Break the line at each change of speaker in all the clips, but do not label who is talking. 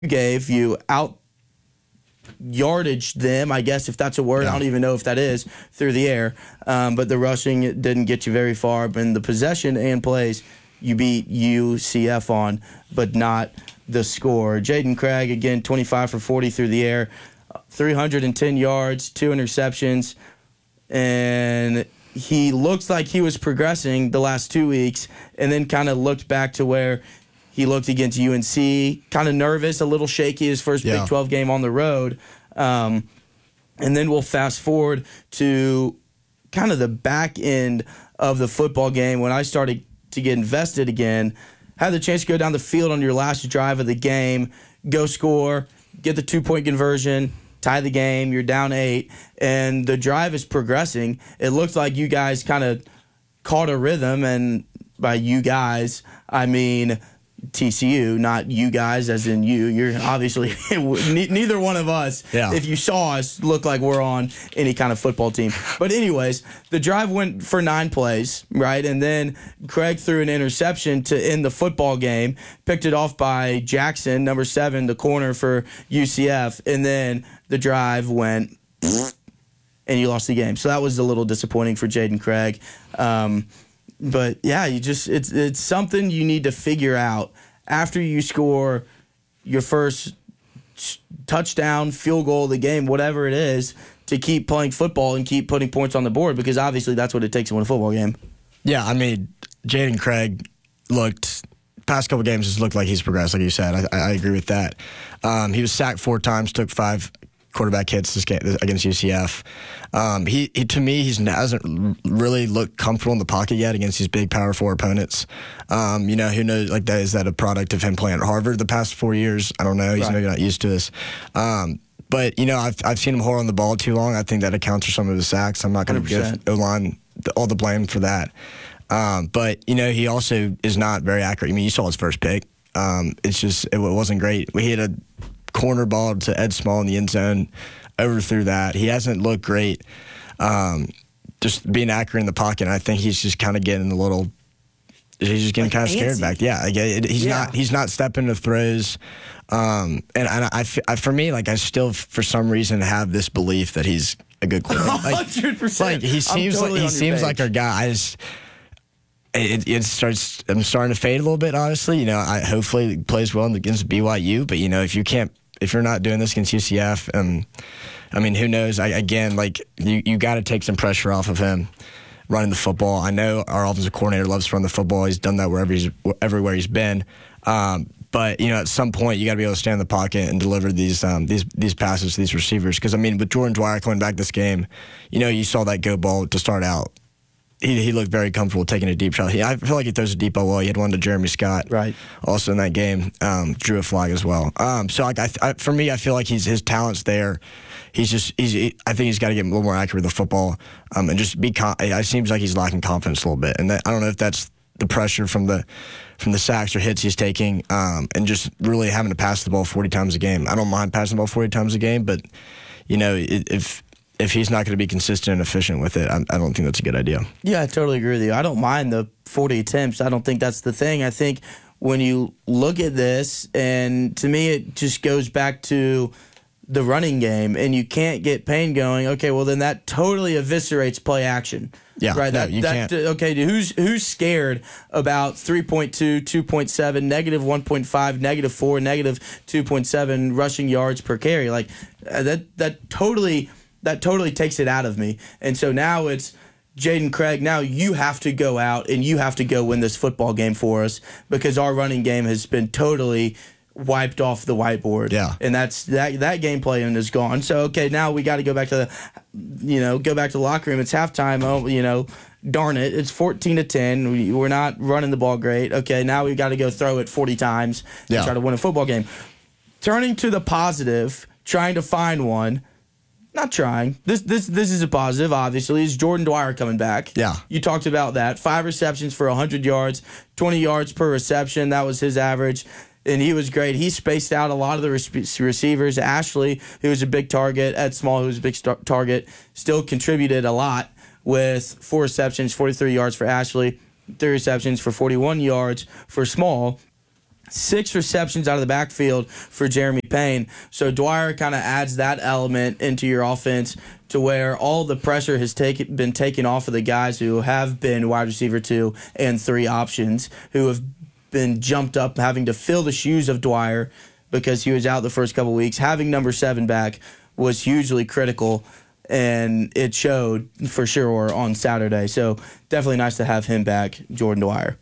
gave. You out yardaged them, I guess, if that's a word. I don't even know if that is, through the air. But the rushing didn't get you very far. But in the possession and plays, you beat UCF on, but not the score. Jaden Craig, again, 25 for 40 through the air, 310 yards, 2 interceptions, and he looks like he was progressing the last 2 weeks, and then kind of looked back to where he looked against UNC, kind of nervous, a little shaky, his first Big 12 game on the road. And then we'll fast forward to kind of the back end of the football game when I started to get invested again. Had the chance to go down the field on your last drive of the game, go score, get the 2-point conversion, tie the game, you're down 8, and the drive is progressing. It looks like you guys kind of caught a rhythm, and by you guys, I mean TCU, not you guys as in you. You're obviously neither one of us, if you saw us, look like we're on any kind of football team. But anyways, the drive went for 9 plays, right? And then Craig threw an interception to end the football game, picked it off by Jackson, number 7, the corner for UCF, and then the drive went and you lost the game. So that was a little disappointing for Jaden Craig. But yeah, it's something you need to figure out after you score your first touchdown, field goal of the game, whatever it is, to keep playing football and keep putting points on the board, because obviously that's what it takes to win a football game. Yeah, I mean, Jaden Craig past couple games just looked like he's progressed, like you said. I agree with that. He was sacked 4 times, took 5 quarterback hits this game against UCF. He to me, he hasn't really looked comfortable in the pocket yet against these big Power 4 opponents. Who knows? Like, is that a product of him playing at Harvard the past 4 years? I don't know. He's maybe not used to this. But I've seen him hold on the ball too long. I think that accounts for some of his sacks. I'm not going to give O-line all the blame for that. But he also is not very accurate. I mean, you saw his first pick. It wasn't great. We hit a corner ball to Ed Small in the end zone, overthrew that. He hasn't looked great, just being accurate in the pocket. And I think he's just kind of getting he's just getting kind of scared back. Yeah, he's not stepping to throws. And I for me, like, I still for some reason have this belief that he's a good quarterback.
100%.
Like, he seems like our guy. I'm starting to fade a little bit, honestly. Hopefully he plays well against BYU, but if you're not doing this against UCF, I mean, who knows? You got to take some pressure off of him running the football. I know our offensive coordinator loves to run the football. He's done that everywhere he's been. But at some point you got to be able to stand in the pocket and deliver these passes to these receivers. Because I mean, with Jordan Dwyer coming back this game, you saw that go ball to start out. He looked very comfortable taking a deep shot. I feel like he throws a deep ball well. He had one to Jeremy Scott, right? Also in that game, drew a flag as well. So for me, I feel like his talent's there. I think he's got to get a little more accurate with the football, and just be. It seems like he's lacking confidence a little bit, and I don't know if that's the pressure from the sacks or hits he's taking, and just really having to pass the ball 40 times a game. I don't mind passing the ball 40 times a game, but if he's not going to be consistent and efficient with it, I don't think that's a good idea. Yeah, I totally agree with you. I don't mind the 40 attempts. I don't think that's the thing. I think when you look at this, and to me it just goes back to the running game, and you can't get Payne going, okay, well then that totally eviscerates play action. Yeah, right. You can't. Okay, who's scared about 3.2, 2.7, negative 1.5, negative 4, negative 2.7 rushing yards per carry? Like that totally takes it out of me. And so now it's Jaden Craig. Now you have to go out and you have to go win this football game for us, because our running game has been totally wiped off the whiteboard. Yeah. And that game plan is gone. So okay, now we got to go back to the locker room. It's halftime. Oh, darn it. It's 14-10. We're not running the ball great. Okay, now we've got to go throw it 40 times and try to win a football game. Turning to the positive, trying to find one. Not trying. This is a positive, obviously, is Jordan Dwyer coming back. Yeah. You talked about that. 5 receptions for 100 yards, 20 yards per reception. That was his average, and he was great. He spaced out a lot of the receivers. Ashley, who was a big target, Ed Small, who was a big target, still contributed a lot with 4 receptions, 43 yards for Ashley, 3 receptions for 41 yards for Small. 6 receptions out of the backfield for Jeremy Payne. So Dwyer kind of adds that element into your offense to where all the pressure has been taken off of the guys who have been wide receiver 2 and 3 options, who have been jumped up having to fill the shoes of Dwyer because he was out the first couple weeks. Having number 7 back was hugely critical, and it showed for sure on Saturday. So definitely nice to have him back, Jordan Dwyer.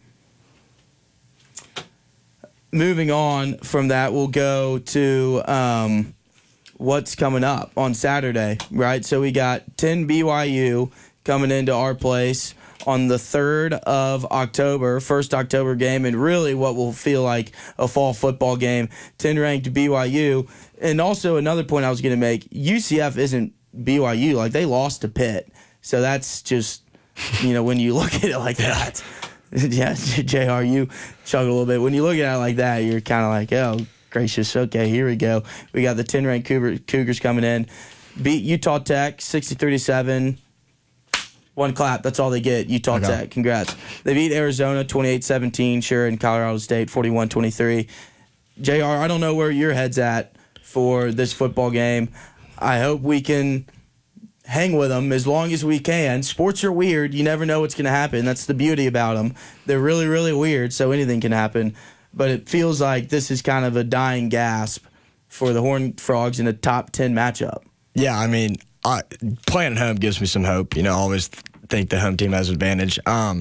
Moving on from that, we'll go to what's coming up on Saturday, right? So we got 10 BYU coming into our place on the 3rd of October, first October game, and really what will feel like a fall football game, 10-ranked BYU. And also another point I was going to make, UCF isn't BYU. Like, they lost to Pitt. So that's just, when you look at it like that. Yeah, JR, you struggle a little bit. When you look at it like that, you're kind of like, oh, gracious, okay, here we go. We got the 10-ranked Cougars coming in. Beat Utah Tech 63-7. One clap, that's all they get. Utah Tech, congrats. They beat Arizona 28-17, sure, and Colorado State 41-23. JR, I don't know where your head's at for this football game. I hope we can hang with them as long as we can. Sports are weird. You never know what's going to happen. That's the beauty about them. They're really, really weird, so anything can happen. But it feels like this is kind of a dying gasp for the Horned Frogs in a top 10 matchup.
Yeah, I mean, playing at home gives me some hope. I always think the home team has an advantage.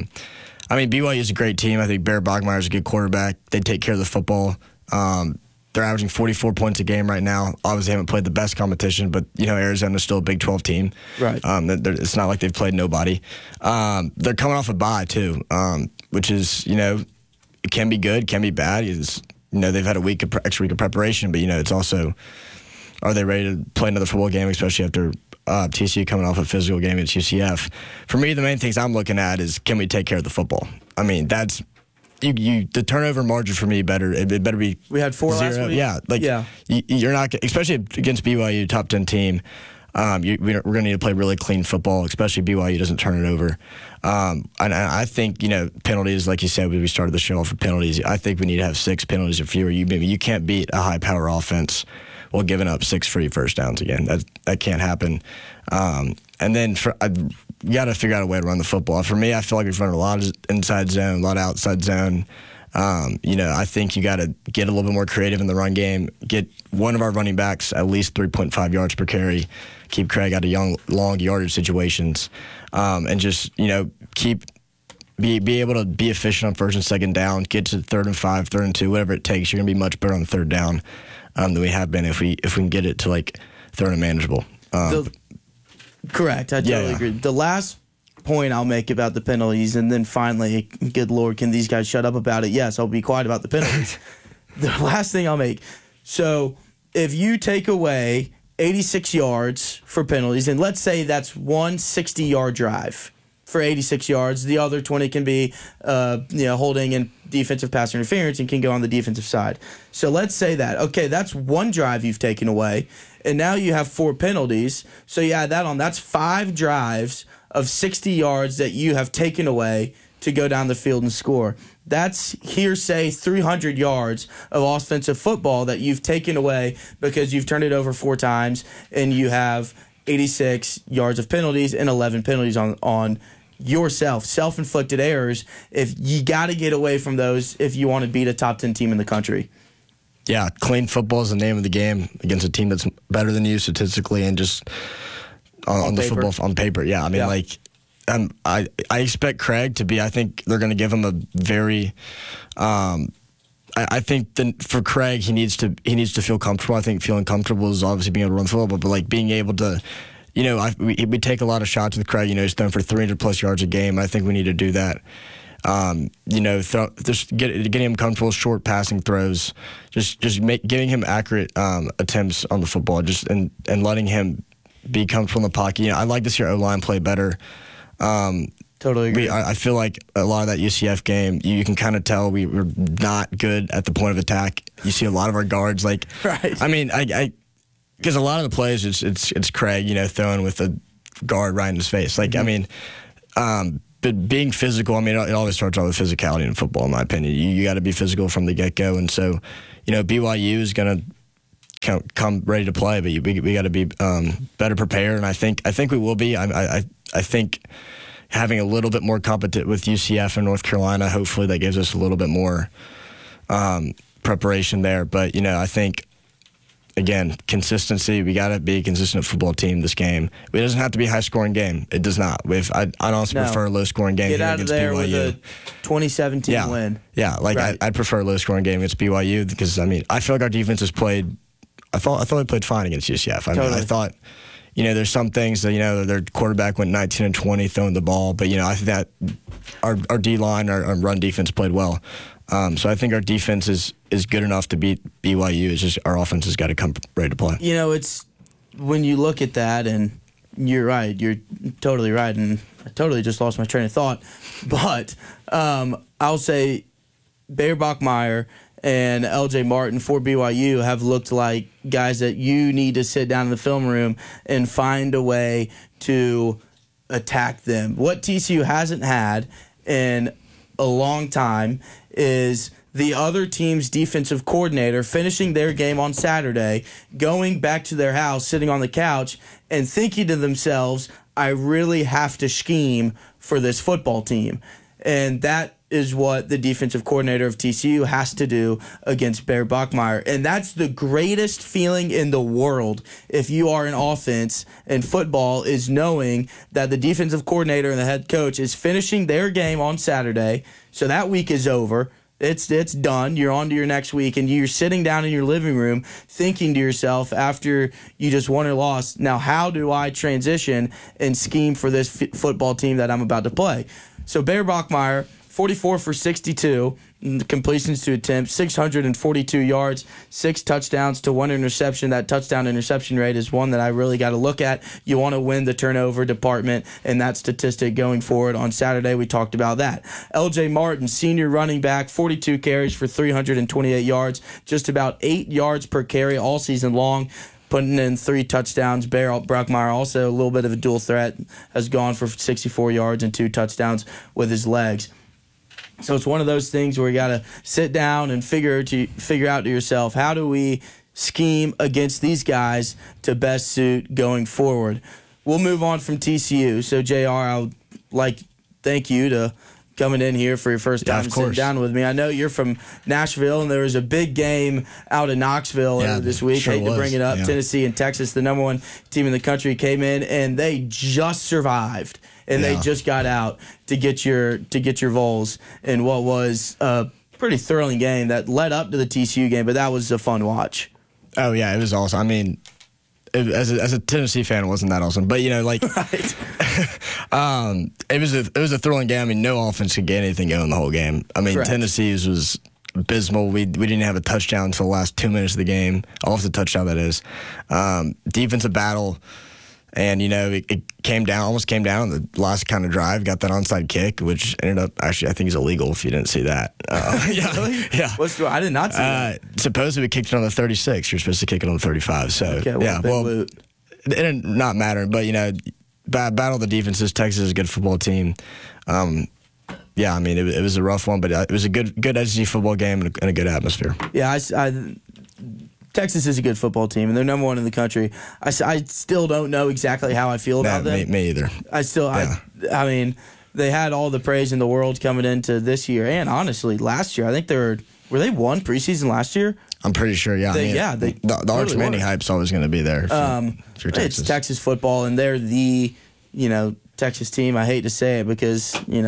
BYU is a great team. I think Bear Bachmeier is a good quarterback. They take care of the football. They're averaging 44 points a game right now. Obviously, haven't played the best competition, but Arizona's still a Big 12 team.
Right.
It's not like they've played nobody. They're coming off a bye too, which is it can be good, can be bad. They've had extra week of preparation, but it's also, are they ready to play another football game, especially after TCU coming off a physical game against UCF? For me, the main things I'm looking at is, can we take care of the football? I mean, that's. The turnover margin for me it better be.
We had 4
0.
last week.
Yeah, you're not, especially against BYU, top 10 team. We're going to need to play really clean football, especially BYU doesn't turn it over. And I think penalties, like you said, we started the show off with penalties. I think we need to have 6 penalties or fewer. You can't beat a high power offense while giving up 6 free first downs again. That can't happen. And then you got to figure out a way to run the football. For me, I feel like we've run a lot of inside zone, a lot of outside zone. I think you got to get a little bit more creative in the run game. Get one of our running backs at least 3.5 yards per carry. Keep Craig out of long yardage situations, and just be able to be efficient on first and second down. Get to 3rd and 5, 3rd and 2, whatever it takes. You're gonna be much better on 3rd down than we have been if we can get it to 3rd and manageable.
Correct. I totally agree. The last point I'll make about the penalties, and then finally, good Lord, can these guys shut up about it? Yes, I'll be quiet about the penalties. The last thing I'll make. So if you take away 86 yards for penalties, and let's say that's one 60-yard drive for 86 yards, the other 20 can be holding and defensive pass interference and can go on the defensive side. So let's say that. Okay, that's one drive you've taken away, and now you have 4 penalties. So you add that on. That's 5 drives of 60 yards that you have taken away to go down the field and score. That's hearsay 300 yards of offensive football that you've taken away because you've turned it over 4 times and you have 86 yards of penalties and 11 penalties on yourself, self-inflicted errors. If you got to get away from those if you want to beat a top 10 team in the country.
Yeah, clean football is the name of the game against a team that's better than you statistically and just on the football on paper. Yeah, I mean, I expect Craig to be. I think they're going to give him a very. I think for Craig, he needs to feel comfortable. I think feeling comfortable is obviously being able to run football, but being able to. We take a lot of shots with Craig. He's throwing for 300+ yards a game. I think we need to do that. Getting him comfortable, short passing throws, giving him accurate attempts on the football, and letting him be comfortable in the pocket. I'd like to see our O-line play better.
Totally agree.
I feel like a lot of that UCF game, you can kind of tell we were not good at the point of attack. You see a lot of our guards right. I mean, because a lot of the plays, it's Craig, throwing with a guard right in his face. I mean, but being physical, I mean, it always starts out with physicality in football, in my opinion. You got to be physical from the get-go. And so, BYU is going to come ready to play, but we got to be better prepared. And I think we will be. I think having a little bit more competition with UCF and North Carolina, hopefully that gives us a little bit more preparation there. But, I think, again, consistency. We got to be a consistent football team this game. It doesn't have to be a high-scoring game. It does not. I'd honestly prefer a low-scoring game
Get out of there
BYU.
with a 2017 win.
Yeah,
Right.
I'd prefer a low-scoring game against BYU because, I feel like our defense has played – I thought we played fine against UCF. I thought – there's some things that, their quarterback went 19 and 20 throwing the ball. But, I think that our D-line, our run defense played well. So I think our defense is good enough to beat BYU. It's just our offense has got to come ready to play.
It's when you look at that, and you're right. You're totally right. And I totally just lost my train of thought. But I'll say Bayer Bachmeier and LJ Martin for BYU have looked like guys that you need to sit down in the film room and find a way to attack them. What TCU hasn't had in a long time is the other team's defensive coordinator finishing their game on Saturday, going back to their house, sitting on the couch, and thinking to themselves, I really have to scheme for this football team. And that is what the defensive coordinator of TCU has to do against Bayer Bachmeier. And that's the greatest feeling in the world if you are an offense in football, is knowing that the defensive coordinator and the head coach is finishing their game on Saturday. So that week is over. It's done. You're on to your next week, and you're sitting down in your living room thinking to yourself after you just won or lost, now how do I transition and scheme for this football team that I'm about to play? So Bayer Bachmeier, 44 for 62 completions to attempts, 642 yards, 6 touchdowns to 1 interception. That touchdown-interception rate is one that I really got to look at. You want to win the turnover department, and that statistic going forward. On Saturday, we talked about that. LJ Martin, senior running back, 42 carries for 328 yards, just about 8 yards per carry all season long, putting in 3 touchdowns. Bayer Bachmeier, also a little bit of a dual threat, has gone for 64 yards and 2 touchdowns with his legs. So it's one of those things where you got to sit down and figure out to yourself, how do we scheme against these guys to best suit going forward? We'll move on from TCU. So, JR, I'll thank you to coming in here for your first time sitting down with me. I know you're from Nashville, and there was a big game out in Knoxville this week.
Sure
I hate to bring it up. Yeah. Tennessee and Texas, the number one team in the country, came in, and they just survived. And they just got out to get your Vols in what was a pretty thrilling game that led up to the TCU game, but that was a fun watch.
Oh, yeah, it was awesome. I mean, as a Tennessee fan, it wasn't that awesome. But, right. It was a thrilling game. I mean, no offense could get anything going the whole game. I mean, correct. Tennessee's was abysmal. We didn't have a touchdown until the last 2 minutes of the game. Offensive touchdown, that is. Defensive battle. And, it almost came down on the last kind of drive, got that onside kick, which ended up, actually, I think is illegal if you didn't see that.
Really?
Yeah.
I did not see that.
Supposedly we kicked it on the 36. You're supposed to kick it on the 35. So,
okay,
it did not matter. But, battle of the defenses. Texas is a good football team. Yeah, I mean, it was a rough one, but it was a good SEC football game and a good atmosphere.
Yeah, Texas is a good football team, and they're number one in the country. I still don't know exactly how I feel about them.
Me either.
I mean, they had all the praise in the world coming into this year, and honestly, last year. I think were they one preseason last year?
I'm pretty sure, yeah. The Arch Manning hype's always going to be there for Texas.
It's Texas football, and they're the, Texas team. I hate to say it because, we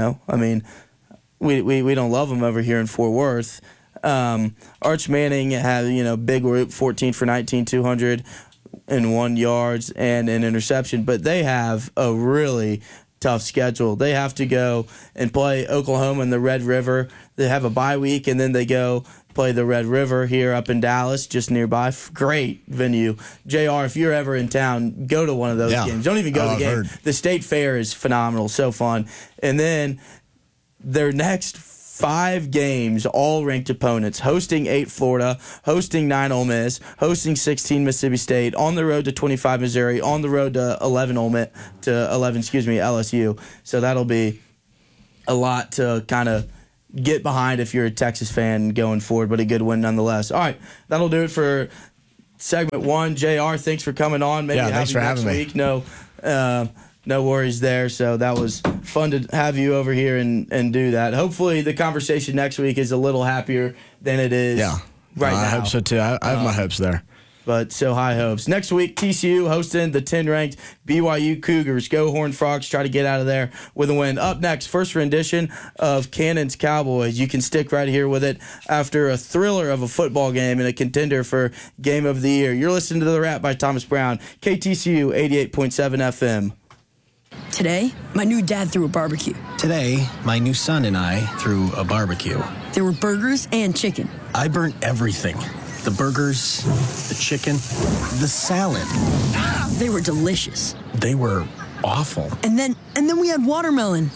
don't love them over here in Fort Worth. Arch Manning had, big whoop, 14 for 19, 201 yards and an interception, but they have a really tough schedule. They have to go and play Oklahoma in the Red River. They have a bye week, and then they go play the Red River here up in Dallas, just nearby. Great venue. JR, if you're ever in town, go to one of those games. Don't even go to the game. The State Fair is phenomenal, so fun. And then their next 5 games, all ranked opponents, hosting 8 Florida, hosting 9 Ole Miss, hosting 16 Mississippi State, on the road to 25 Missouri, on the road to 11 LSU. So that'll be a lot to kind of get behind if you're a Texas fan going forward, but a good win nonetheless. All right, that'll do it for segment 1. JR, thanks for coming on. Maybe
thanks for having me.
No worries there. So that was fun to have you over here and do that. Hopefully the conversation next week is a little happier than it is right now.
I hope so too. I have my hopes there.
But so high hopes. Next week, TCU hosting the 10-ranked BYU Cougars. Go Horned Frogs, try to get out of there with a win. Up next, first rendition of Cannon's Cowboys. You can stick right here with it after a thriller of a football game and a contender for Game of the Year. You're listening to The Wrap by Thomas Brown, KTCU 88.7 FM.
Today, my new dad threw a barbecue.
Today, my new son and I threw a barbecue.
There were burgers and chicken.
I burnt everything. The burgers, the chicken, the salad.
They were delicious.
They were awful.
And then we had watermelon.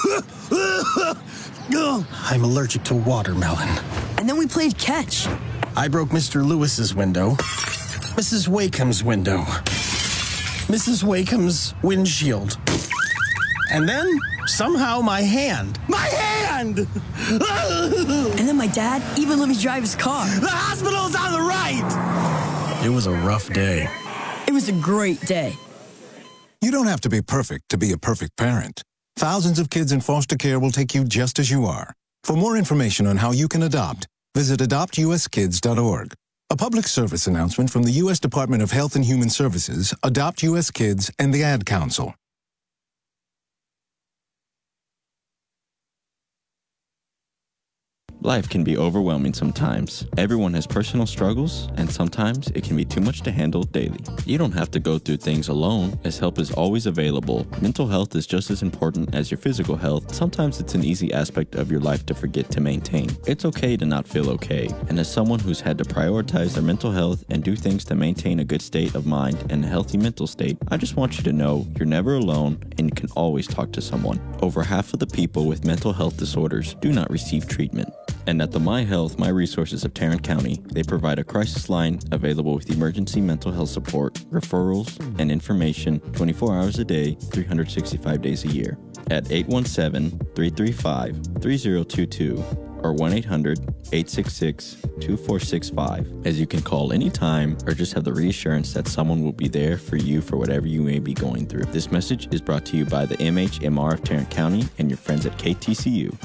I'm allergic to watermelon.
And then we played catch.
I broke Mr. Lewis's window, Mrs. Wakeham's window, Mrs. Wakeham's windshield. And then, somehow, my hand. My hand!
And then my dad even let me drive his car.
The hospital's on the right! It was a rough day.
It was a great day.
You don't have to be perfect to be a perfect parent. Thousands of kids in foster care will take you just as you are. For more information on how you can adopt, visit adoptuskids.org. A public service announcement from the U.S. Department of Health and Human Services, Adopt U.S. Kids, and the Ad Council.
Life can be overwhelming sometimes. Everyone has personal struggles, and sometimes it can be too much to handle daily. You don't have to go through things alone, as help is always available. Mental health is just as important as your physical health. Sometimes it's an easy aspect of your life to forget to maintain. It's okay to not feel okay, and as someone who's had to prioritize their mental health and do things to maintain a good state of mind and a healthy mental state, I just want you to know you're never alone and you can always talk to someone. Over half of the people with mental health disorders do not receive treatment. And at the My Health, My Resources of Tarrant County, they provide a crisis line available with emergency mental health support, referrals, and information 24 hours a day, 365 days a year at 817-335-3022 or 1-800-866-2465, as you can call anytime or just have the reassurance that someone will be there for you for whatever you may be going through. This message is brought to you by the MHMR of Tarrant County and your friends at KTCU.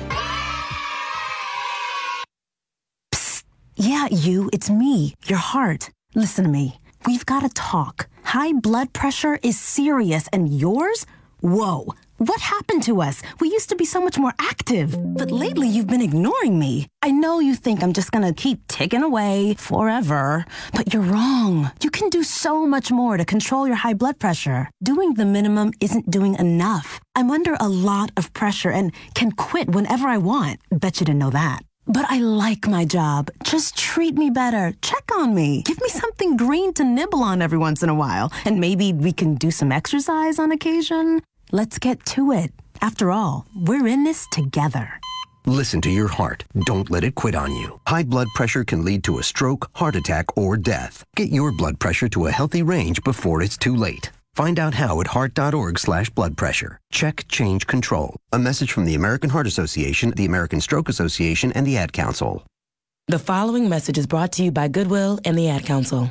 Yeah, it's me, your heart. Listen to me. We've got to talk. High blood pressure is serious, and yours? Whoa. What happened to us? We used to be so much more active. But lately, you've been ignoring me. I know you think I'm just gonna keep ticking away forever, but you're wrong. You can do so much more to control your high blood pressure. Doing the minimum isn't doing enough. I'm under a lot of pressure and can quit whenever I want. Bet you didn't know that. But I like my job. Just treat me better. Check on me. Give me something green to nibble on every once in a while. And maybe we can do some exercise on occasion. Let's get to it. After all, we're in this together.
Listen to your heart. Don't let it quit on you. High blood pressure can lead to a stroke, heart attack, or death. Get your blood pressure to a healthy range before it's too late. Find out how at heart.org/blood pressure. Check, change, control. A message from the American Heart Association, the American Stroke Association, and the Ad Council.
The following message is brought to you by Goodwill and the Ad Council.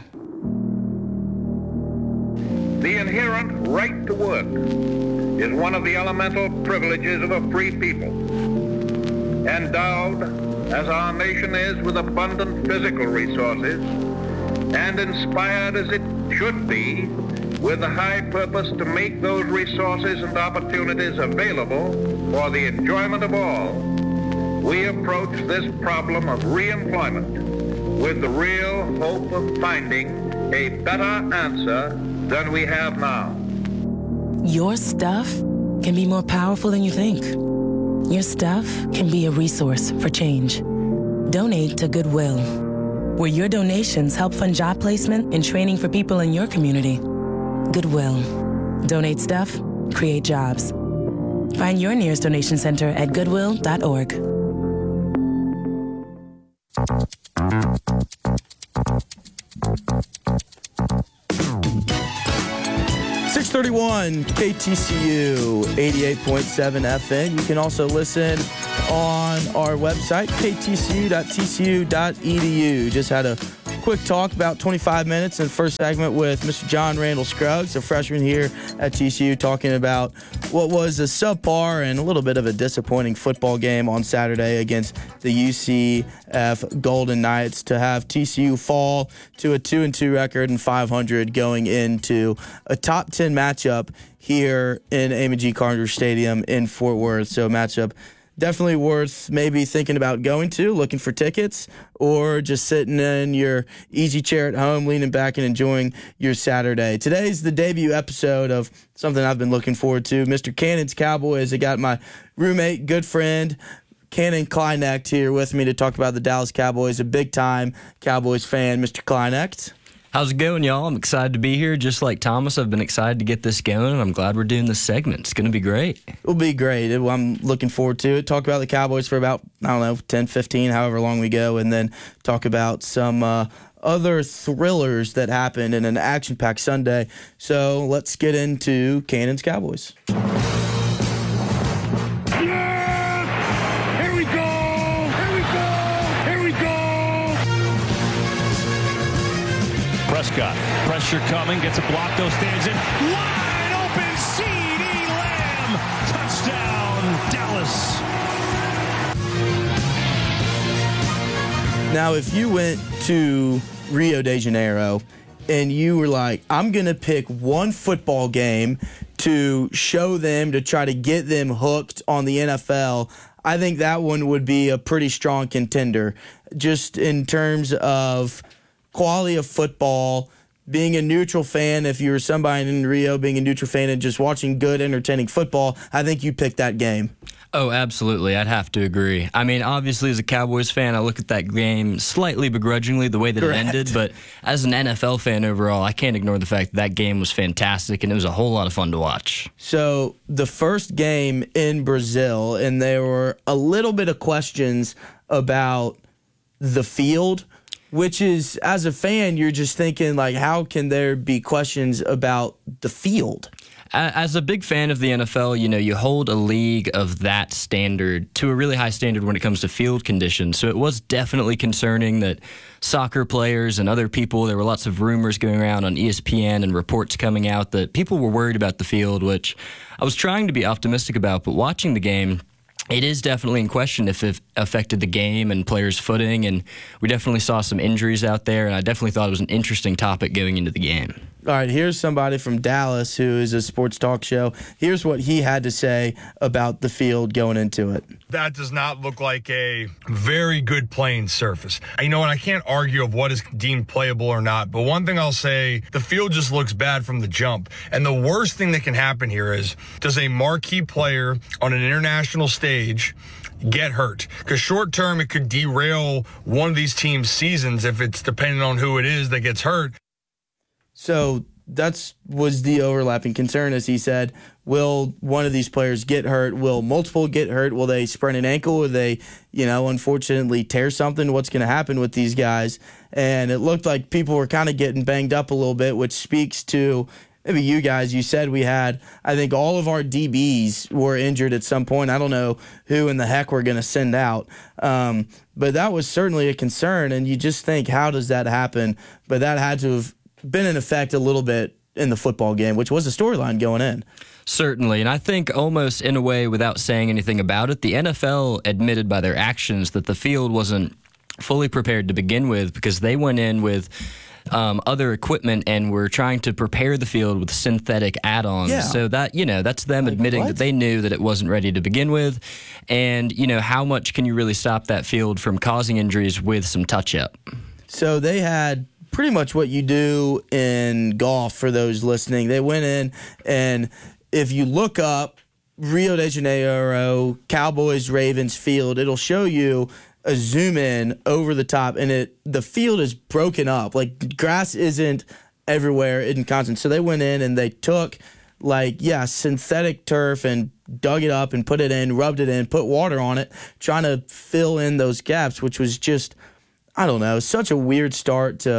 The inherent right to work is one of the elemental privileges of a free people. Endowed, as our nation is, with abundant physical resources, and inspired as it should be with the high purpose to make those resources and opportunities available for the enjoyment of all, we approach this problem of reemployment with the real hope of finding a better answer than we have now.
Your stuff can be more powerful than you think. Your stuff can be a resource for change. Donate to Goodwill, where your donations help fund job placement and training for people in your community. Goodwill. Donate stuff, create jobs. Find your nearest donation center at goodwill.org.
631 KTCU 88.7 FM. You can also listen on our website, ktcu.tcu.edu. Just had a quick talk, about 25 minutes in the first segment with Mr. John Randall Scruggs, a freshman here at TCU, talking about what was a subpar and a little bit of a disappointing football game on Saturday against the UCF Golden Knights to have TCU fall to a 2-2 record and 500 going into a top 10 matchup here in Amon G. Carter Stadium in Fort Worth. So a matchup definitely worth maybe thinking about going to, looking for tickets, or just sitting in your easy chair at home, leaning back and enjoying your Saturday. Today's the debut episode of something I've been looking forward to, Mr. Cannon's Cowboys. I got my roommate, good friend, Cannon Kleinecht here with me to talk about the Dallas Cowboys, a big-time Cowboys fan. Mr. Kleinecht.
How's it going, y'all? I'm excited to be here. Just like Thomas, I've been excited to get this going, and I'm glad we're doing this segment. It's going to be great.
It'll be great. I'm looking forward to it. Talk about the Cowboys for about, 10, 15, however long we go, and then talk about some other thrillers that happened in an action-packed Sunday. So let's get into Cannon's Cowboys.
Prescott, pressure coming, gets a block, though, stands in. Wide open, CeeDee Lamb. Touchdown, Dallas.
Now, if you went to Rio de Janeiro and you were like, I'm going to pick one football game to show them, to try to get them hooked on the NFL, I think that one would be a pretty strong contender, just in terms of quality of football, being a neutral fan. If you were somebody in Rio, being a neutral fan and just watching good, entertaining football, I think you pick that game.
Oh, absolutely. I'd have to agree. I mean, obviously, as a Cowboys fan, I look at that game slightly begrudgingly, the way that
Correct.
it ended. But as an NFL fan overall, I can't ignore the fact that game was fantastic, and it was a whole lot of fun to watch.
So the first game in Brazil, and there were a little bit of questions about the field, which is, as a fan, you're just thinking, like, how can there be questions about the field?
As a big fan of the NFL, you hold a league of that standard to a really high standard when it comes to field conditions. So it was definitely concerning that soccer players and other people, there were lots of rumors going around on ESPN and reports coming out that people were worried about the field, which I was trying to be optimistic about. But watching the game, it is definitely in question if it affected the game and players' footing, and we definitely saw some injuries out there, and I definitely thought it was an interesting topic going into the game.
All right, here's somebody from Dallas who is a sports talk show. Here's what he had to say about the field going into it.
That does not look like a very good playing surface. And I can't argue of what is deemed playable or not, but one thing I'll say, the field just looks bad from the jump. And the worst thing that can happen here is, does a marquee player on an international stage get hurt? Because short term, it could derail one of these teams' seasons if it's depending on who it is that gets hurt.
So that was the overlapping concern, as he said. Will one of these players get hurt? Will multiple get hurt? Will they sprain an ankle? Will they, unfortunately tear something? What's going to happen with these guys? And it looked like people were kind of getting banged up a little bit, which speaks to maybe you guys. You said we had, I think all of our DBs were injured at some point. I don't know who in the heck we're going to send out. But that was certainly a concern, and you just think, how does that happen? But that had to have been in effect a little bit in the football game, which was a storyline going in.
Certainly, and I think almost in a way, without saying anything about it, the NFL admitted by their actions that the field wasn't fully prepared to begin with, because they went in with other equipment and were trying to prepare the field with synthetic add-ons.
Yeah.
So that, that's them admitting that they knew that it wasn't ready to begin with. And, how much can you really stop that field from causing injuries with some touch-up?
So they had pretty much what you do in golf for those listening. They went in, and if you look up Rio de Janeiro, Cowboys-Ravens field, it'll show you a zoom in over the top, and the field is broken up. Like, grass isn't everywhere in constant. So they went in and they took synthetic turf and dug it up and put it in, rubbed it in, put water on it, trying to fill in those gaps, which was just, I don't know, such a weird start to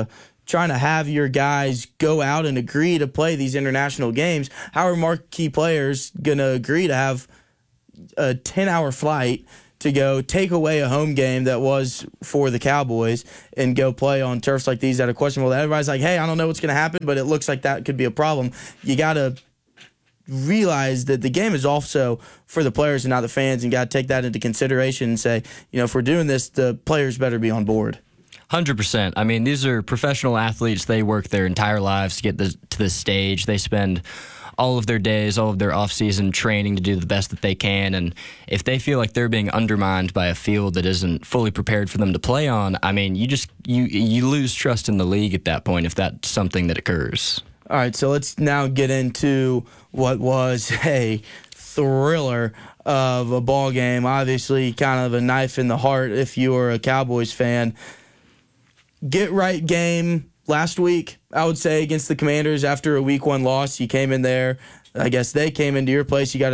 trying to have your guys go out and agree to play these international games, how are marquee players going to agree to have a 10-hour flight to go take away a home game that was for the Cowboys and go play on turfs like these that are questionable? Everybody's like, hey, I don't know what's going to happen, but it looks like that could be a problem. You got to realize that the game is also for the players and not the fans, and got to take that into consideration and say, if we're doing this, the players better be on board.
100%. I mean, these are professional athletes. They work their entire lives to get to this stage. They spend all of their days, all of their off-season training to do the best that they can. And if they feel like they're being undermined by a field that isn't fully prepared for them to play on, I mean, you lose trust in the league at that point if that's something that occurs.
All right, so let's now get into what was a thriller of a ball game. Obviously, kind of a knife in the heart if you were a Cowboys fan. Get right game last week, I would say, against the Commanders after a week 1 loss. You came in there. I guess they came into your place. You got a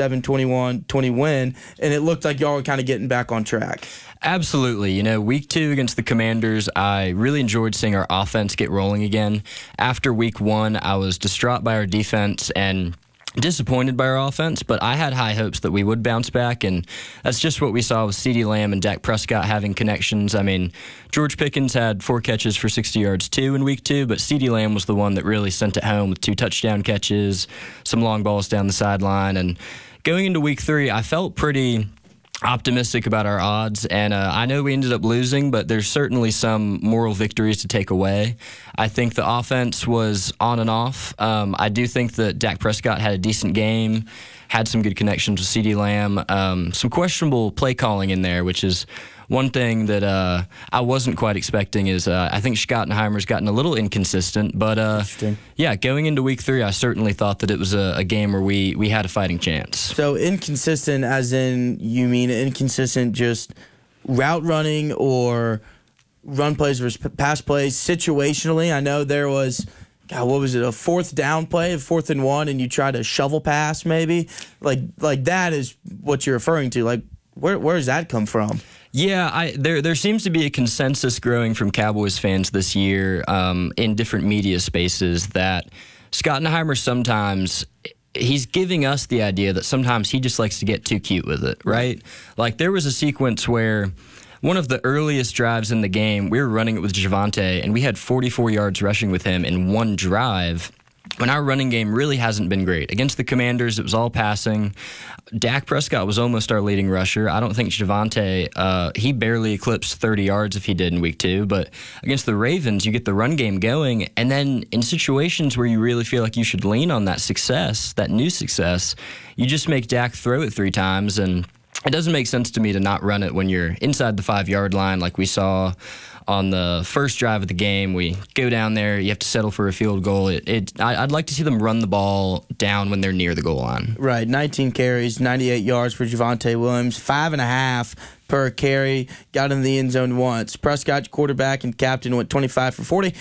37-20 win, and it looked like y'all were kind of getting back on track.
Absolutely. Week 2 against the Commanders, I really enjoyed seeing our offense get rolling again. After week 1, I was distraught by our defense and disappointed by our offense, but I had high hopes that we would bounce back, and that's just what we saw with CeeDee Lamb and Dak Prescott having connections. I mean, George Pickens had 4 catches for 60 yards too in week 2, but CeeDee Lamb was the one that really sent it home with 2 touchdown catches, some long balls down the sideline. And going into week 3, I felt pretty optimistic about our odds, and I know we ended up losing, but there's certainly some moral victories to take away. I think the offense was on and off. I do think that Dak Prescott had a decent game, had some good connections with CeeDee Lamb, some questionable play calling in there, which is one thing that I wasn't quite expecting. Is I think Schottenheimer's gotten a little inconsistent, but yeah, going into week 3, I certainly thought that it was a game where we had a fighting chance.
So inconsistent as in, you mean inconsistent just route running or run plays versus pass plays situationally? I know there was, what was it, a 4th down play, a 4th and 1, and you try to shovel pass maybe? Like that is what you're referring to. Like, where does that come from?
Yeah, there seems to be a consensus growing from Cowboys fans this year in different media spaces that Schottenheimer sometimes, he's giving us the idea that sometimes he just likes to get too cute with it, right? Like there was a sequence where one of the earliest drives in the game, we were running it with Javonte, and we had 44 yards rushing with him in one drive. When our running game really hasn't been great. Against the Commanders, it was all passing. Dak Prescott was almost our leading rusher. I don't think Javonte, he barely eclipsed 30 yards if he did in week 2. But against the Ravens, you get the run game going. And then in situations where you really feel like you should lean on that success, that new success, you just make Dak throw it 3 times. And it doesn't make sense to me to not run it when you're inside the 5-yard line like we saw on the first drive of the game. We go down there, you have to settle for a field goal. I'd like to see them run the ball down when they're near the goal line.
Right, 19 carries, 98 yards for Javonte Williams, 5.5 per carry, got in the end zone once. Prescott, quarterback and captain, went 25 for 40,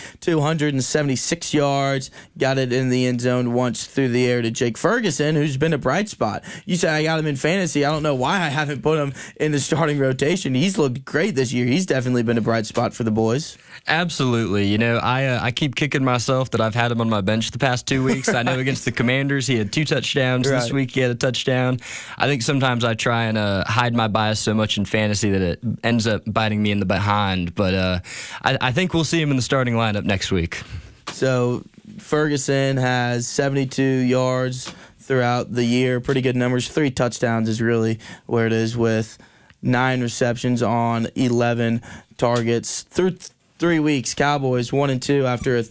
276 yards, got it in the end zone once through the air to Jake Ferguson, who's been a bright spot. You say I got him in fantasy. I don't know why I haven't put him in the starting rotation. He's looked great this year. He's definitely been a bright spot for the boys.
Absolutely. I keep kicking myself that I've had him on my bench the past 2 weeks. I know against the Commanders, he had 2 touchdowns. Right. This week, he had a touchdown. I think sometimes I try and hide my bias so much in fantasy that it ends up biting me in the behind. But I think we'll see him in the starting lineup next week.
So Ferguson has 72 yards throughout the year. Pretty good numbers. 3 touchdowns is really where it is, with 9 receptions on 11 targets. Through 3 weeks, Cowboys 1-2 after a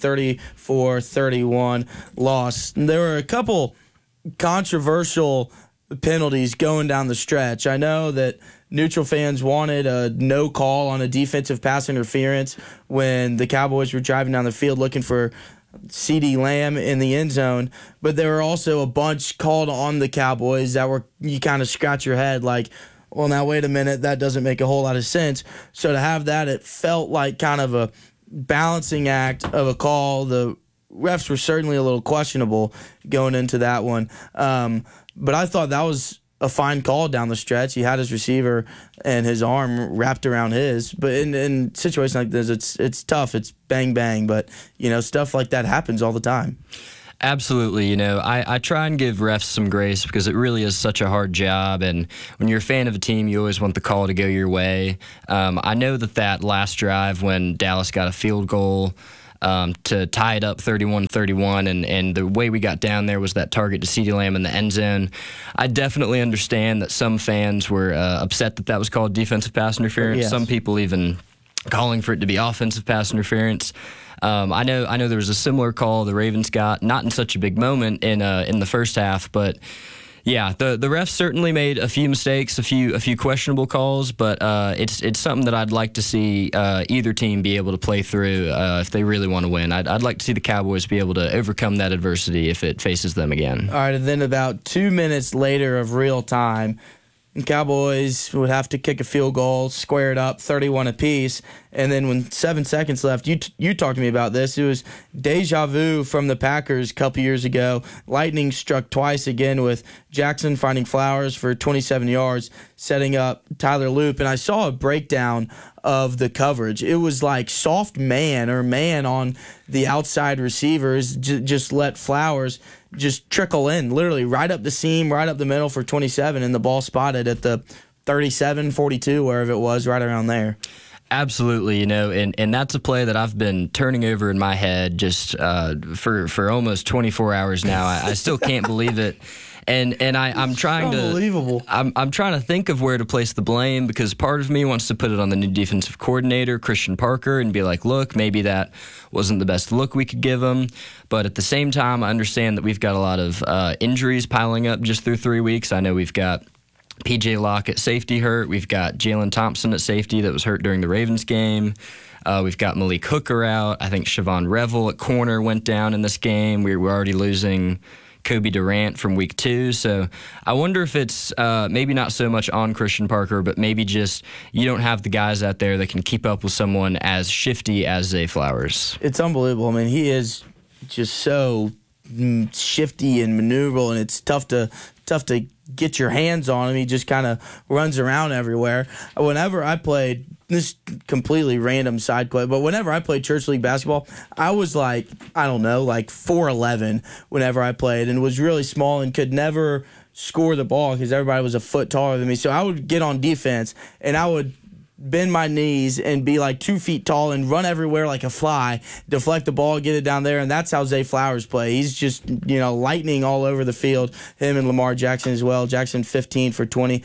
34-31 loss. There were a couple controversial penalties going down the stretch. I know that neutral fans wanted a no call on a defensive pass interference when the Cowboys were driving down the field looking for CeeDee Lamb in the end zone, but there were also a bunch called on the Cowboys that were, you kind of scratch your head like, well, now wait a minute, that doesn't make a whole lot of sense. So to have that, it felt like kind of a balancing act of a call. The refs were certainly a little questionable going into that one. But I thought that was a fine call down the stretch. He had his receiver and his arm wrapped around his. But in situations like this, it's tough. It's bang, bang. But, stuff like that happens all the time.
Absolutely. I try and give refs some grace because it really is such a hard job. And when you're a fan of a team, you always want the call to go your way. I know that last drive when Dallas got a field goal to tie it up 31-31, and the way we got down there was that target to CeeDee Lamb in the end zone. I definitely understand that some fans were upset that was called defensive pass interference.
Yes.
Some people even calling for it to be offensive pass interference. I know there was a similar call the Ravens got, not in such a big moment in the first half, but yeah, the refs certainly made a few mistakes, a few questionable calls, but it's something that I'd like to see either team be able to play through if they really want to win. I'd like to see the Cowboys be able to overcome that adversity if it faces them again.
All right, and then about 2 minutes later of real time, Cowboys would have to kick a field goal, square it up, 31 apiece. And then when 7 seconds left, you talked to me about this. It was deja vu from the Packers a couple years ago. Lightning struck twice again with Jackson finding Flowers for 27 yards, setting up Tyler Loop. And I saw a breakdown of the coverage. It was like soft man on the outside receivers, just let Flowers just trickle in, literally right up the seam, right up the middle for 27, and the ball spotted at the 37, 42, wherever it was, right around there.
Absolutely, and that's a play that I've been turning over in my head just for almost 24 hours now. I still can't believe it. And I'm trying to
unbelievable.
I'm trying to think of where to place the blame because part of me wants to put it on the new defensive coordinator, Christian Parker, and be like, look, maybe that wasn't the best look we could give him. But at the same time, I understand that we've got a lot of injuries piling up just through 3 weeks. I know we've got P.J. Locke at safety hurt. We've got Jalen Thompson at safety that was hurt during the Ravens game. We've got Malik Hooker out. I think Siobhan Revel at corner went down in this game. We're already losing Kobe Durant from week 2. So I wonder if it's maybe not so much on Christian Parker, but maybe just you don't have the guys out there that can keep up with someone as shifty as Zay Flowers.
It's unbelievable. I mean, he is just so shifty and maneuverable, and it's tough to get your hands on him. He just kind of runs around everywhere. Whenever I played, this completely random side quote, but whenever I played church league basketball, I was like 4'11" whenever I played, and was really small and could never score the ball because everybody was a foot taller than me. So I would get on defense and I would bend my knees and be like 2 feet tall and run everywhere like a fly, deflect the ball, get it down there, and that's how Zay Flowers play. He's just, lightning all over the field, him and Lamar Jackson as well. Jackson 15 for 20,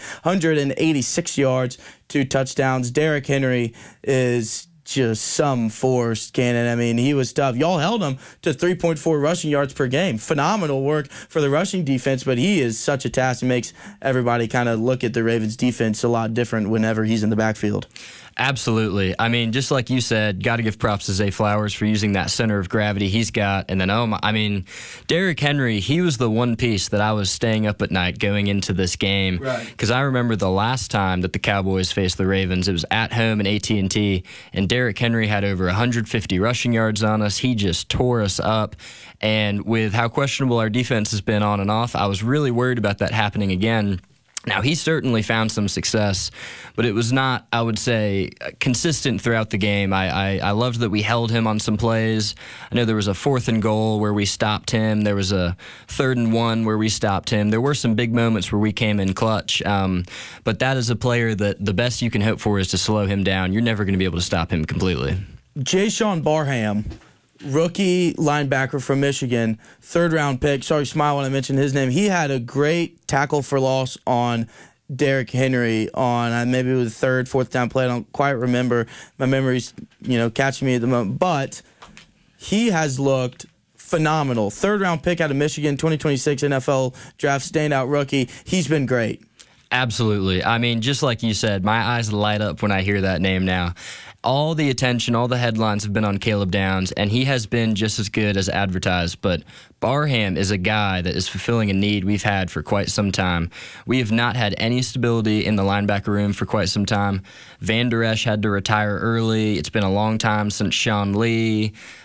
186 yards, 2 touchdowns. Derrick Henry is just some force cannon. I mean, he was tough. Y'all held him to 3.4 rushing yards per game. Phenomenal work for the rushing defense, but he is such a task. It makes everybody kind of look at the Ravens defense a lot different whenever he's in the backfield.
Absolutely. I mean, just like you said, got to give props to Zay Flowers for using that center of gravity he's got. And then, Derrick Henry, he was the one piece that I was staying up at night going into this game.
Right.
Because I remember the last time that the Cowboys faced the Ravens, it was at home in AT&T, and Derrick Henry had over 150 rushing yards on us. He just tore us up. And with how questionable our defense has been on and off, I was really worried about that happening again. Now, he certainly found some success, but it was not, I would say, consistent throughout the game. I loved that we held him on some plays. I know there was a 4th and goal where we stopped him. There was a 3rd and 1 where we stopped him. There were some big moments where we came in clutch, but that is a player that the best you can hope for is to slow him down. You're never going to be able to stop him completely.
Jayshon Barham, rookie linebacker from Michigan, 3rd-round pick. Sorry, smile when I mentioned his name. He had a great tackle for loss on Derrick Henry on maybe it was the 3rd, 4th down play. I don't quite remember. My memory's catching me at the moment. But he has looked phenomenal. 3rd-round pick out of Michigan, 2026 NFL draft standout rookie. He's been great.
Absolutely. I mean, just like you said, my eyes light up when I hear that name now. All the attention, all the headlines have been on Caleb Downs, and he has been just as good as advertised. But Barham is a guy that is fulfilling a need we've had for quite some time. We have not had any stability in the linebacker room for quite some time. Van Der Esch had to retire early. It's been a long time since Sean Lee.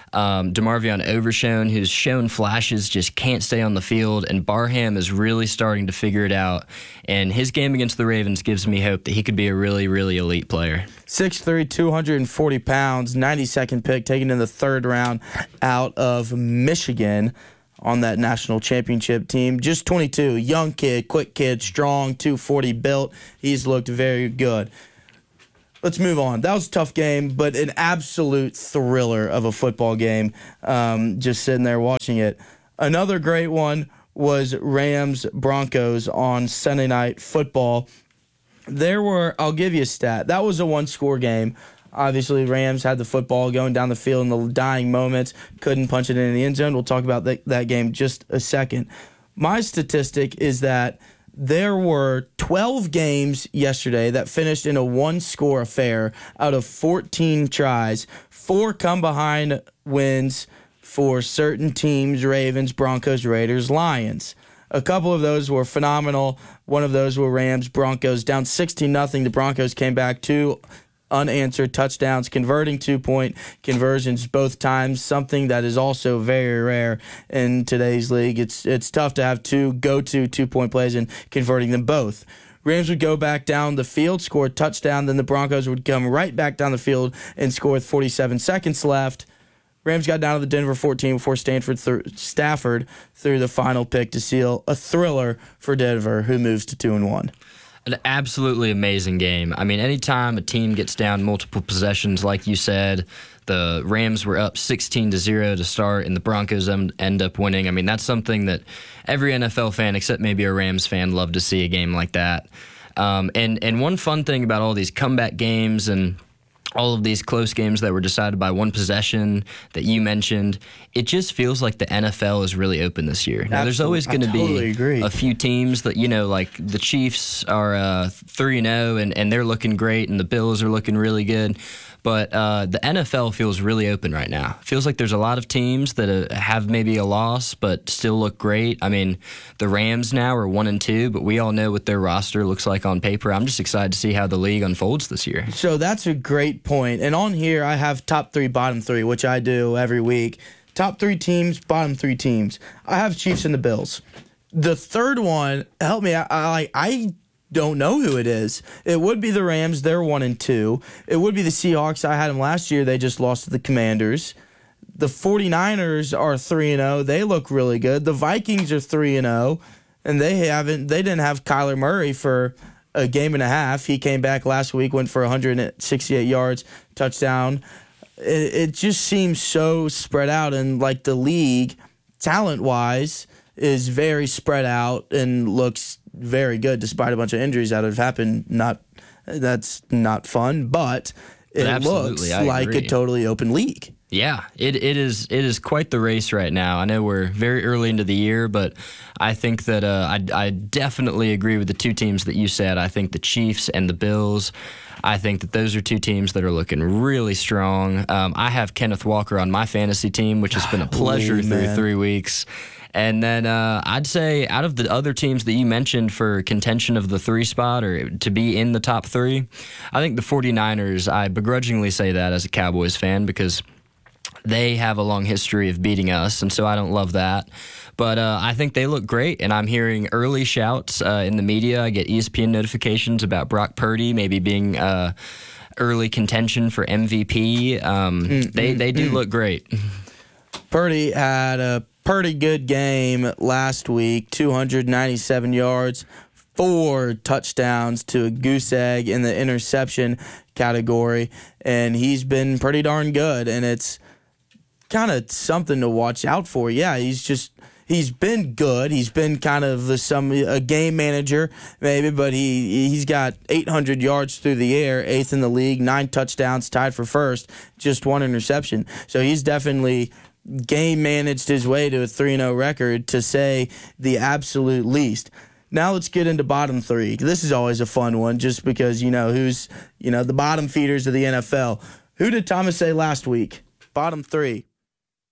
DeMarvion Overshone, who's shown flashes, just can't stay on the field, and Barham is really starting to figure it out. And his game against the Ravens gives me hope that he could be a really, really elite player.
6'3", 240 pounds, 92nd pick, taken in the 3rd round out of Michigan on that national championship team. Just 22, young kid, quick kid, strong, 240 built. He's looked very good. Let's move on. That was a tough game, but an absolute thriller of a football game. Just sitting there watching it. Another great one was Rams-Broncos on Sunday Night Football. I'll give you a stat. That was a one-score game. Obviously, Rams had the football going down the field in the dying moments, couldn't punch it in the end zone. We'll talk about that game just a second. My statistic is that there were 12 games yesterday that finished in a one-score affair out of 14 tries. 4 come-behind wins for certain teams: Ravens, Broncos, Raiders, Lions. A couple of those were phenomenal. One of those were Rams, Broncos. Down 16-0, the Broncos came back 2 unanswered touchdowns, converting 2-point conversions both times, something that is also very rare in today's league. It's tough to have 2 go-to 2-point plays and converting them both. Rams would go back down the field, score a touchdown, then the Broncos would come right back down the field and score with 47 seconds left. Rams got down to the Denver 14 before Stafford threw the final pick to seal a thriller for Denver, who moves to 2-1.
An absolutely amazing game. I mean, anytime a team gets down multiple possessions, like you said, the Rams were up 16-0 to start, and the Broncos end up winning. I mean, that's something that every NFL fan, except maybe a Rams fan, love to see a game like that. And one fun thing about all these comeback games and all of these close games that were decided by one possession that you mentioned, it just feels like the NFL is really open this year. Now, there's always going to be a few teams that, like the Chiefs are 3-0 and they're looking great, and the Bills are looking really good. But the NFL feels really open right now. It feels like there's a lot of teams that have maybe a loss but still look great. I mean, the Rams now are 1-2, but we all know what their roster looks like on paper. I'm just excited to see how the league unfolds this year.
So that's a great point. And on here, I have top 3, bottom 3, which I do every week. Top 3 teams, bottom 3 teams. I have Chiefs and the Bills. The third one, help me, I don't know who it is. It would be the Rams. They're 1-2. It would be the Seahawks. I had them last year. They just lost to the Commanders. The 49ers are 3-0. They look really good. The Vikings are 3-0, and they didn't have Kyler Murray for a game and a half. He came back last week, went for 168 yards, touchdown. It just seems so spread out, and like the league, talent-wise, is very spread out and looks very good despite a bunch of injuries that have happened. That's not fun, but it looks like a totally open league.
Yeah, it is quite the race right now. I know we're very early into the year, but I think that I definitely agree with the 2 teams that you said. I think the Chiefs and the Bills, I think that those are 2 teams that are looking really strong. I have Kenneth Walker on my fantasy team, which has been a pleasure through 3 weeks. And then I'd say out of the other teams that you mentioned for contention of the 3 spot or to be in the top 3, I think the 49ers, I begrudgingly say that as a Cowboys fan because they have a long history of beating us, and so I don't love that. But I think they look great, and I'm hearing early shouts in the media. I get ESPN notifications about Brock Purdy maybe being early contention for MVP. They do look great.
Purdy had a pretty good game last week, 297 yards, 4 touchdowns to a goose egg in the interception category, and he's been pretty darn good, and it's kind of something to watch out for. Yeah, he's been good. He's been kind of a game manager maybe, but he's got 800 yards through the air, 8th in the league, 9 touchdowns, tied for first, just 1 interception. So he's definitely game managed his way to a 3-0 record, to say the absolute least. Now let's get into bottom 3. This is always a fun one, just because who's the bottom feeders of the NFL. Who did Thomas say last week? Bottom 3.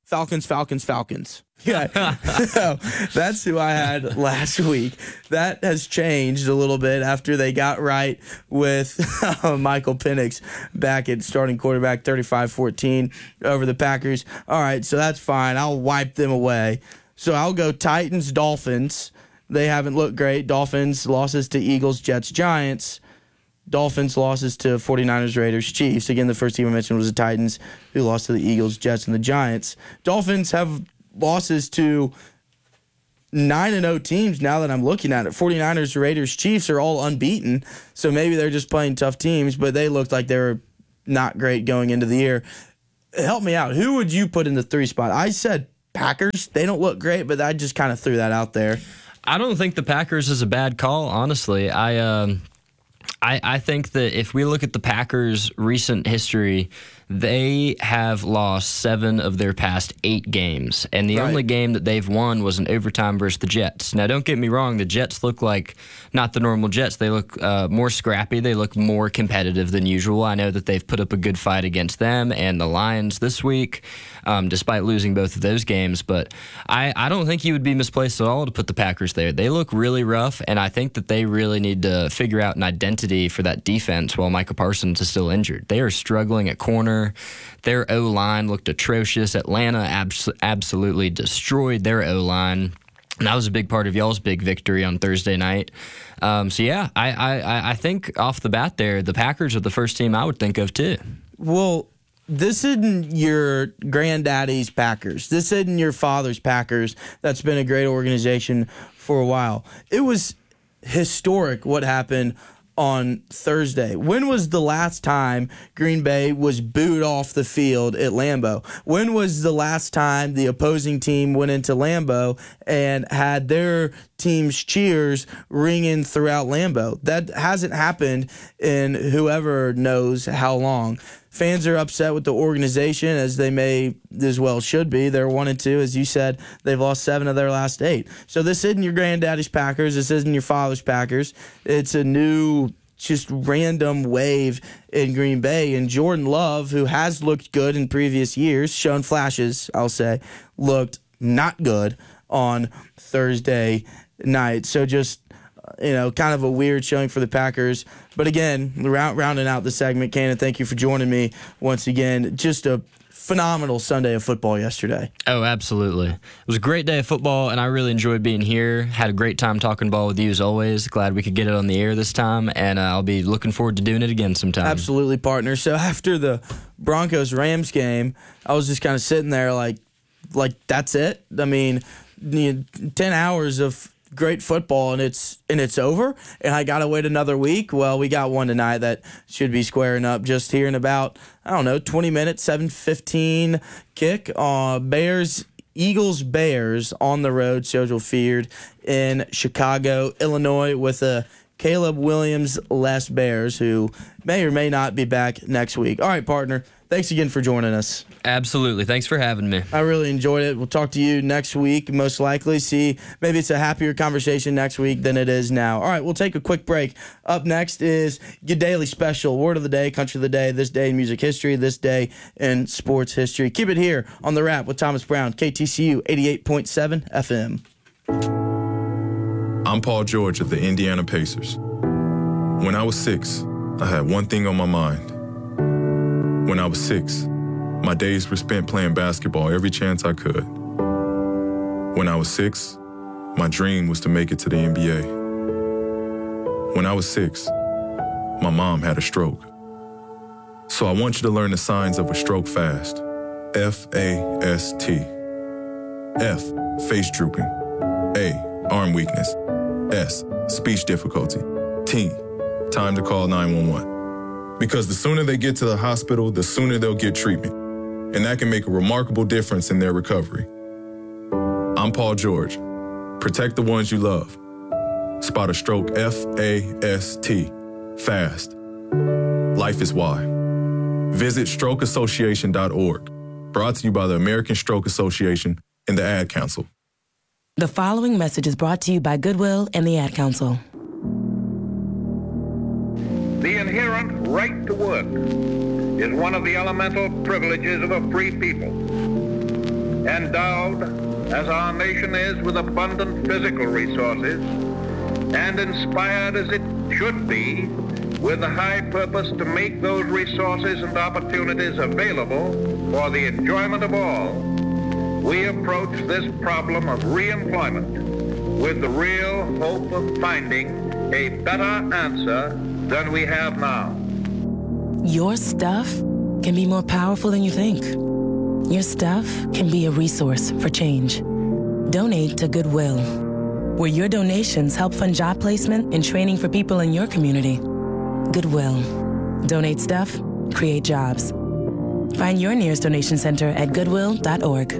Falcons. Yeah, so that's who I had last week. That has changed a little bit after they got right with Michael Penix back at starting quarterback, 35-14 over the Packers. All right, so that's fine. I'll wipe them away. So I'll go Titans, Dolphins. They haven't looked great. Dolphins losses to Eagles, Jets, Giants. Dolphins losses to 49ers, Raiders, Chiefs. Again, the first team I mentioned was the Titans, who lost to the Eagles, Jets, and the Giants. Dolphins have losses to 9-0 teams now that I'm looking at it. 49ers, Raiders, Chiefs are all unbeaten, so maybe they're just playing tough teams, but they looked like they were not great going into the year. Help me out. Who would you put in the 3 spot? I said Packers. They don't look great, but I just kind of threw that out there.
I don't think the Packers is a bad call, honestly. I think that if we look at the Packers' recent history, they have lost 7 of their past 8 games, and the only game that they've won was an overtime versus the Jets. Now, don't get me wrong, the Jets look like not the normal Jets. They look more scrappy. They look more competitive than usual. I know that they've put up a good fight against them and the Lions this week, despite losing both of those games, but I don't think you would be misplaced at all to put the Packers there. They look really rough, and I think that they really need to figure out an identity for that defense while Micah Parsons is still injured. They are struggling at corner. Their O-line looked atrocious. Atlanta absolutely destroyed their O-line. And that was a big part of y'all's big victory on Thursday night. I think off the bat there, the Packers are the first team I would think of too.
Well, this isn't your granddaddy's Packers. This isn't your father's Packers. That's been a great organization for a while. It was historic what happened on Thursday. When was the last time Green Bay was booed off the field at Lambeau? When was the last time the opposing team went into Lambeau and had their team's cheers ringing throughout Lambeau? That hasn't happened in whoever knows how long. Fans are upset with the organization, as they may as well should be. They're 1-2, as you said. They've lost 7 of their last 8. So this isn't your granddaddy's Packers. This isn't your father's Packers. It's a new, just random wave in Green Bay. And Jordan Love, who has looked good in previous years, shown flashes, I'll say, looked not good on Thursday night. So just, kind of a weird showing for the Packers. But again, rounding out the segment, Cannon, thank you for joining me once again. Just a phenomenal Sunday of football yesterday.
Oh, absolutely. It was a great day of football, and I really enjoyed being here. Had a great time talking ball with you as always. Glad we could get it on the air this time, and I'll be looking forward to doing it again sometime.
Absolutely, partner. So after the Broncos-Rams game, I was just kind of sitting there like that's it? I mean, 10 hours of great football and it's over, and I gotta wait another week. Well, we got one tonight that should be squaring up just here in about 20 minutes, 7:15 kick. Eagles-Bears on the road, Soldier Field in Chicago, Illinois, with a Caleb Williams-less Bears, who may or may not be back next week. All right, partner. Thanks again for joining us.
Absolutely. Thanks for having me.
I really enjoyed it. We'll talk to you next week, most likely. See, maybe it's a happier conversation next week than it is now. All right, we'll take a quick break. Up next is your daily special, Word of the Day, Country of the Day, This Day in Music History, This Day in Sports History. Keep it here on The Wrap with Thomas Brown, KTCU 88.7 FM.
I'm Paul George of the Indiana Pacers. When I was 6, I had one thing on my mind. When I was 6, my days were spent playing basketball every chance I could. When I was 6, my dream was to make it to the NBA. When I was 6, my mom had a stroke. So I want you to learn the signs of a stroke fast. F-A-S-T. F, face drooping. A, arm weakness. S, speech difficulty. T, time to call 911. Because the sooner they get to the hospital, the sooner they'll get treatment. And that can make a remarkable difference in their recovery. I'm Paul George. Protect the ones you love. Spot a stroke, F-A-S-T. Fast. Life is why. Visit strokeassociation.org. Brought to you by the American Stroke Association and the Ad Council.
The following message is brought to you by Goodwill and the Ad Council.
The inherent right to work is one of the elemental privileges of a free people. endowed, as our nation is, with abundant physical resources, and inspired as it should be with the high purpose to make those resources and opportunities available for the enjoyment of all, we approach this problem of reemployment with the real hope of finding a better answer than we have now.
Your stuff can be more powerful than you think. Your stuff can be a resource for change. Donate to Goodwill, where your donations help fund job placement and training for people in your community. Goodwill. Donate stuff, create jobs. Find your nearest donation center at goodwill.org.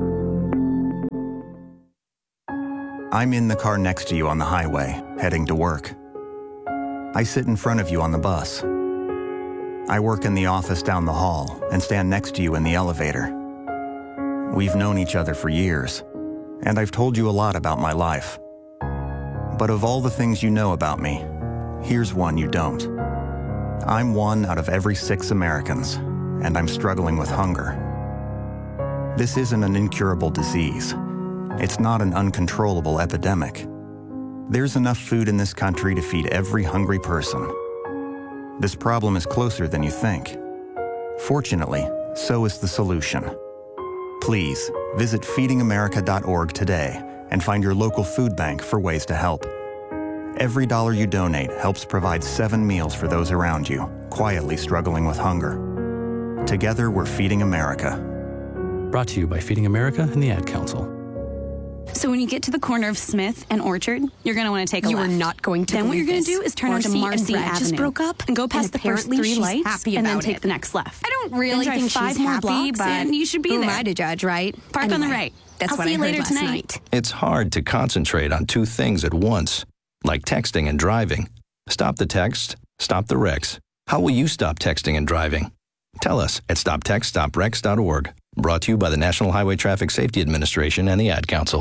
I'm in the car next to you on the highway, heading to work. I sit in front of you on the bus. I work in the office down the hall and stand next to you in the elevator. We've known each other for years, and I've told you a lot about my life. But of all the things you know about me, here's one you don't. I'm one out of every 6 Americans, and I'm struggling with hunger. This isn't an incurable disease. It's not an uncontrollable epidemic. There's enough food in this country to feed every hungry person. This problem is closer than you think. Fortunately, so is the solution. Please visit feedingamerica.org today and find your local food bank for ways to help. Every dollar you donate helps provide 7 meals for those around you, quietly struggling with hunger. Together, we're Feeding America.
Brought to you by Feeding America and the Ad Council.
So when you get to the corner of Smith and Orchard, you're going to want to take a left.
You are not going to.
Then what you're going to do is turn onto Marcy Avenue.
Just broke up
and go past the first 3 lights and then take the next left.
I don't really
then
think
drive 5
she's
more
happy,
blocks
but
and you should be
who
there.
am I to judge, right?
Park on the right.
That's
I'll
what
see
I
you
heard
later
last
tonight.
night.
It's hard to concentrate on 2 things at once, like texting and driving. Stop the text, stop the wrecks. How will you stop texting and driving? Tell us at stoptextstopwrecks.org. Brought to you by the National Highway Traffic Safety Administration and the Ad Council.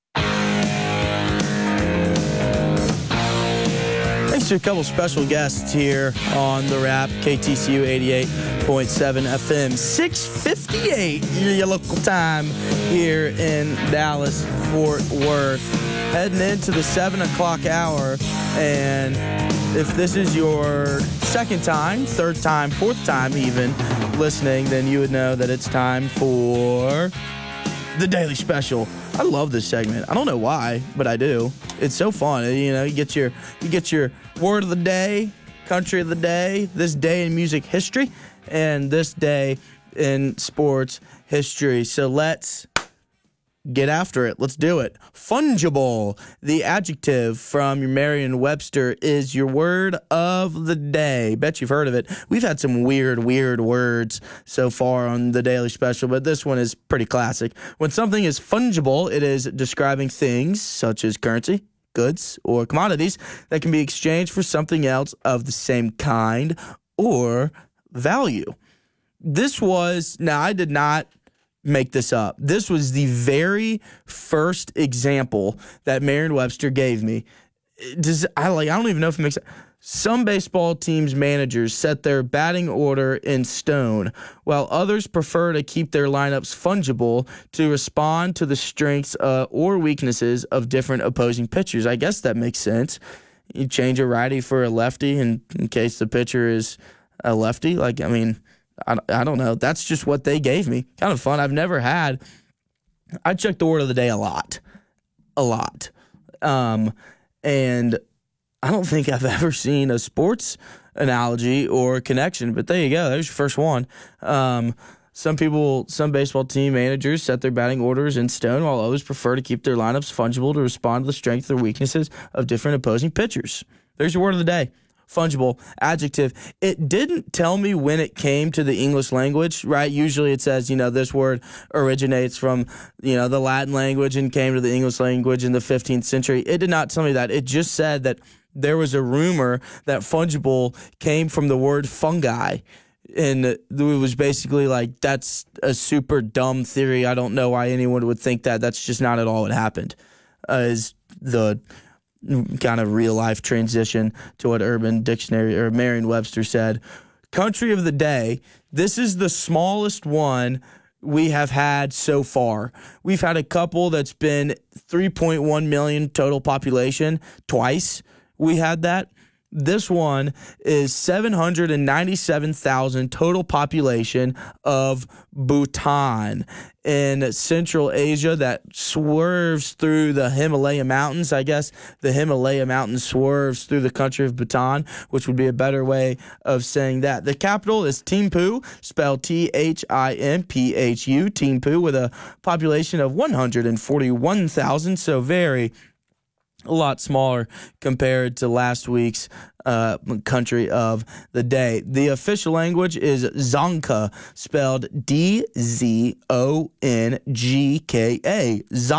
Thanks to a couple special guests here on The Wrap, KTCU 88.7 FM, 6:58, your local time here in Dallas, Fort Worth. Heading into the 7 o'clock hour, and if this is your second time, third time, fourth time even listening, then you would know that it's time for the Daily Special. I love this segment. I don't know why, but I do. It's so fun. You know, you get your word of the day, country of the day, this day in music history, and this day in sports history. So let's get after it. Let's do it. Fungible. The adjective from your Merriam-Webster is your word of the day. Bet you've heard of it. We've had some weird words so far on the Daily Special, but this one is pretty classic. When something is fungible, it is describing things such as currency, goods, or commodities that can be exchanged for something else of the same kind or value. Now I did not make this up. This was the very first example that Merriam-Webster gave me. I don't even know if it makes sense. Some baseball teams' managers set their batting order in stone, while others prefer to keep their lineups fungible to respond to the strengths or weaknesses of different opposing pitchers. I guess that makes sense. You change a righty for a lefty in case the pitcher is a lefty. I don't know. That's just what they gave me. Kind of fun. I check the word of the day a lot. And I don't think I've ever seen a sports analogy or connection, but there you go. There's your first one. Some baseball team managers set their batting orders in stone, while others prefer to keep their lineups fungible to respond to the strengths or weaknesses of different opposing pitchers. There's your word of the day. Fungible, adjective. It didn't tell me when it came to the English language, right? Usually it says, this word originates from, the Latin language and came to the English language in the 15th century. It did not tell me that. It just said that there was a rumor that fungible came from the word fungi. And it was basically like, that's a super dumb theory. I don't know why anyone would think that. That's just not at all what happened. Is the kind of real life transition to what Urban Dictionary or Merriam-Webster said. Country of the day. This is the smallest one we have had so far. We've had a couple that's been 3.1 million total population twice. We had that. This one is 797,000 total population of Bhutan in Central Asia that swerves through the Himalaya Mountains. I guess the Himalaya Mountains swerves through the country of Bhutan, which would be a better way of saying that. The capital is Thimphu, spelled Thimphu, Thimphu, with a population of 141,000, so a lot smaller compared to last week's country of the day. The official language is Dzongkha, spelled Dzongka.